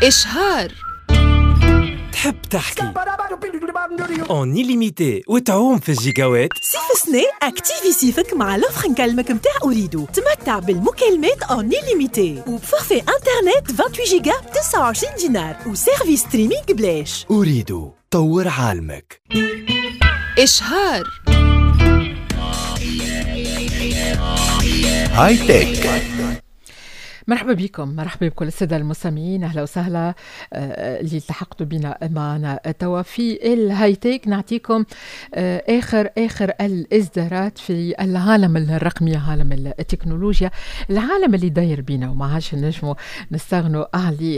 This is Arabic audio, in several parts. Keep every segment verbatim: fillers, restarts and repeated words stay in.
إشهار. تحب تحكي اون إليميتي وتعوم في الجيجاوات. صيف سنة اكتيفي صيفك مع لوفر نكلمك متاع أريدو. تمتع بالمكالمات اون إليميتي وبفورفي انترنت ثمانية وعشرين جيجا ب تسعة وعشرين دينار وسيرفيس ستريمينج بلاش. أريدو طور عالمك. إشهار. هاي تك. مرحبا بكم، مرحبا بكل السادة المستمعين، أهلا وسهلا اللي التحقتوا بنا معنا توا في الهايتيك. نعطيكم آخر آخر الإصدارات في العالم الرقمي، عالم التكنولوجيا، العالم اللي داير بينا وما عادش نجموا نستغنوا عليه.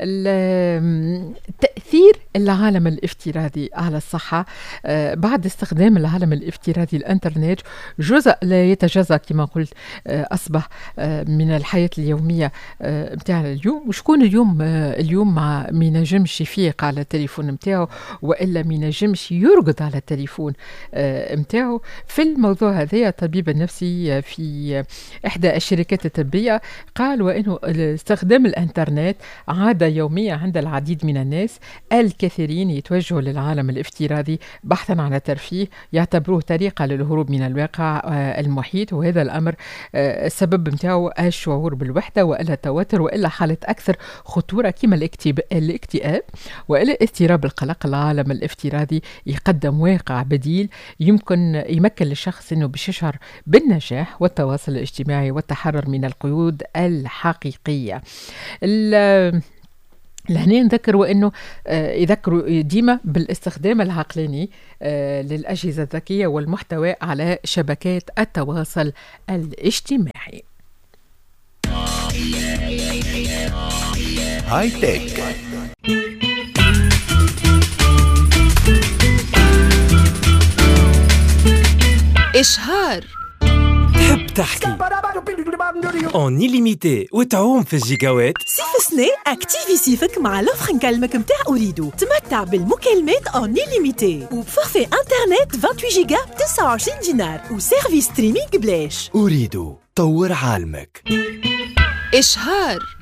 تأثير العالم الافتراضي على الصحة بعد استخدام العالم الافتراضي الانترنت جزء لا يتجزأ كما قلت، أصبح من الحياة اليومية متاعنا اليوم. وشكون اليوم اليوم ما ينجمش يفيق على التليفون متاعه والا ما ينجمش يرقد على التليفون متاعه؟ في الموضوع هذا طبيب النفسي في احدى الشركات الطبيه قال وانه استخدام الانترنت عاده يوميه عند العديد من الناس. الكثيرين يتوجهوا للعالم الافتراضي بحثا عن الترفيه، يعتبروه طريقه للهروب من الواقع المحيط، وهذا الامر السبب متاعه الشعور بالوحده والا التوتر والا حاله اكثر خطوره كما الاكتئاب والا اضطراب القلق. العالم الافتراضي يقدم واقع بديل يمكن يمكن للشخص انه باش يشعر بالنجاح والتواصل الاجتماعي والتحرر من القيود الحقيقيه. لهنا نذكروا انه آه يذكروا ديما بالاستخدام العقلاني آه للاجهزه الذكيه والمحتوى على شبكات التواصل الاجتماعي. هاي تك. إشهار. تحب تحكي اون إليميتي وتعوم في الجيجاوات. صيف سنة اكتيفي صيفك مع لوفر نكلمك متاع أريدو. تمتع بالمكالمات اون إليميتي وبفورفي انترنت ثمانية وعشرين جيجا ب تسعة وعشرين دينار وسيرفيس ستريمينج بلاش. أريدو طور عالمك. إشهار.